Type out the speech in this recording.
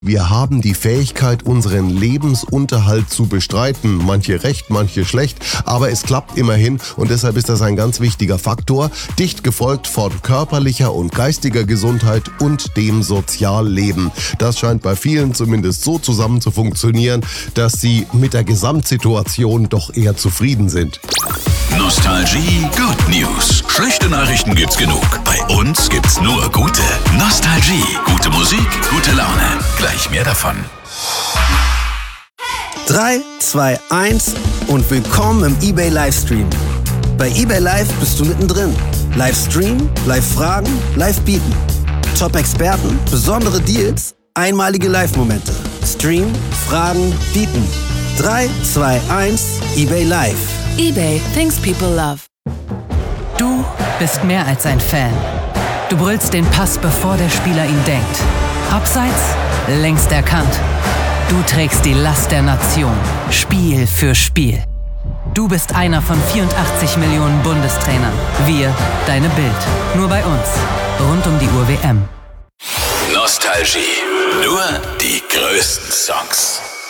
Wir haben die Fähigkeit, unseren Lebensunterhalt zu bestreiten. Manche recht, manche schlecht, aber es klappt immerhin und deshalb ist das ein ganz wichtiger Faktor. Dicht gefolgt von körperlicher und geistiger Gesundheit und dem Sozialleben. Das scheint bei vielen zumindest so zusammen zu funktionieren, dass sie mit der Gesamtsituation doch eher zufrieden sind. Nostalgie Good News. Schlechte Nachrichten gibt's genug. Bei uns gibt's nur gute. Nostalgie. Gute Musik, gute Laune. Gleich mehr davon. 3, 2, 1 und willkommen im eBay Livestream. Bei eBay Live bist du mittendrin. Livestream, Live-Fragen, Live-Bieten. Top-Experten, besondere Deals, einmalige Live-Momente. Stream, Fragen, Bieten. 3, 2, 1, eBay Live. eBay, things people love. Du bist mehr als ein Fan. Du brüllst den Pass, bevor der Spieler ihn denkt. Abseits, längst erkannt. Du trägst die Last der Nation, Spiel für Spiel. Du bist einer von 84 Millionen Bundestrainern. Wir, deine Bild. Nur bei uns. Rund um die Uhr WM. Nostalgie. Nur die größten Songs.